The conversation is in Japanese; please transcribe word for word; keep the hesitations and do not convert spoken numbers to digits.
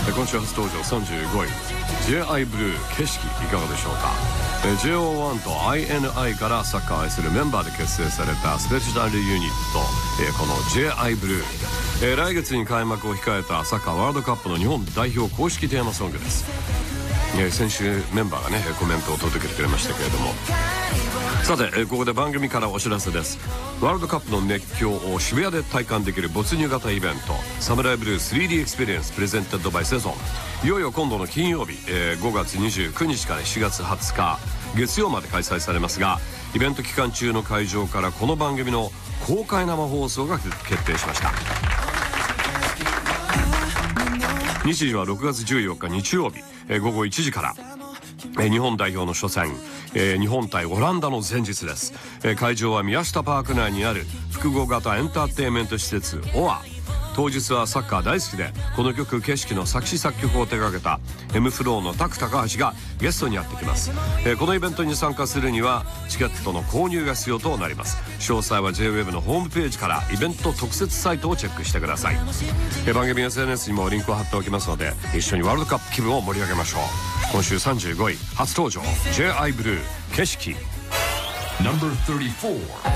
今週初登場さんじゅうごい ジェイアイ ブルー景色いかがでしょうか。 ジェイオーワン と アイエヌアイ からサッカーを愛するメンバーで結成されたスペシャルユニット、この ジェイアイ ブルー、来月に開幕を控えたサッカーワールドカップの日本代表公式テーマソングです。先週メンバーがねコメントを届けてくれましたけれども、さてここで番組からお知らせです。ワールドカップの熱狂を渋谷で体感できる没入型イベントサムライブルー スリーディー エクスペリエンスプレゼンテッドバイセゾン、いよいよ今度の金曜日、えー、ごがつにじゅうくにちからしがつはつか月曜まで開催されますが、イベント期間中の会場からこの番組の公開生放送が決定しました。日時はろくがつじゅうよっか日曜日、えー、ごごいちじから、えー、日本代表の初戦、えー、日本対オランダの前日です。えー、会場は宮下パーク内にある複合型エンターテインメント施設オア。当日はサッカー大好きでこの曲景色の作詞作曲を手掛けた エムフロー のタク高橋がゲストにやってきます。えー、このイベントに参加するにはチケットの購入が必要となります。詳細は ジェイウェブ のホームページからイベント特設サイトをチェックしてください。えー、番組 エスエヌエス にもリンクを貼っておきますので一緒にワールドカップ気分を盛り上げましょう。今週さんじゅうごい初登場 ジェイアイ ブルー景色ナンバーさんじゅうよん